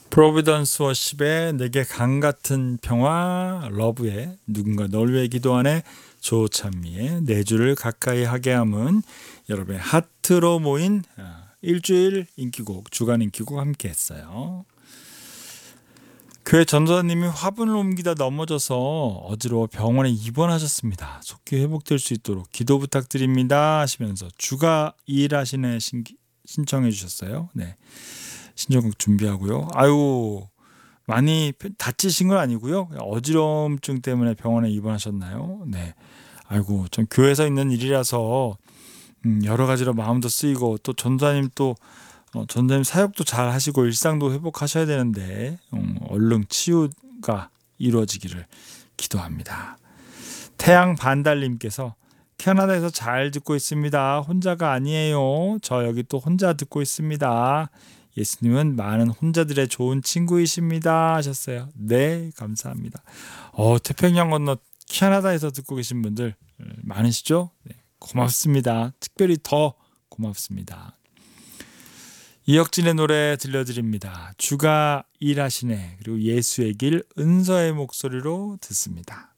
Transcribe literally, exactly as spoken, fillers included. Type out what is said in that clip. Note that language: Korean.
프로비던스 워십의 내게 강 같은 평화, 러브의 누군가 널 위해 기도하네, 조찬미의 내 주를 가까이 하게 함은 여러분의 하트로 모인 일주일 인기곡, 주간 인기곡 함께 했어요. 교회 전도사님이 화분을 옮기다 넘어져서 어지러워 병원에 입원하셨습니다. 속히 회복될 수 있도록 기도 부탁드립니다 하시면서 주가 일하시네 신청해 주셨어요. 네, 신청곡 준비하고요. 아유, 많이 다치신 건 아니고요. 어지러움증 때문에 병원에 입원하셨나요? 네. 아이고, 전 교회에서 있는 일이라서 음, 여러 가지로 마음도 쓰이고 또 전도사님 또 어, 전도사님 사역도 잘 하시고 일상도 회복하셔야 되는데 음, 얼른 치유가 이루어지기를 기도합니다. 태양 반달님께서 캐나다에서 잘 듣고 있습니다. 혼자가 아니에요. 저 여기 또 혼자 듣고 있습니다. 예수님은 많은 혼자들의 좋은 친구이십니다 하셨어요. 네, 감사합니다. 어, 태평양 건너 캐나다에서 듣고 계신 분들 많으시죠? 네, 고맙습니다. 특별히 더 고맙습니다. 이혁진의 노래 들려드립니다. 주가 일하시네. 그리고 예수의 길 은서의 목소리로 듣습니다.